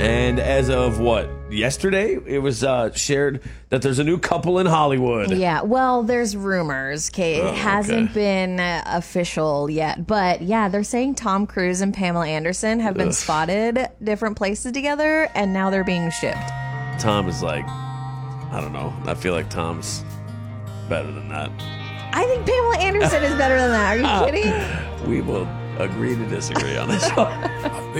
And as of yesterday, it was shared that there's a new couple in Hollywood. Yeah, well, there's rumors. Okay, it hasn't been official yet, but yeah, they're saying Tom Cruise and Pamela Anderson have been spotted different places together, and now they're being shipped. Tom is like, I don't know. I feel like Tom's better than that. I think Pamela Anderson is better than that. Are you kidding? We will agree to disagree on this one.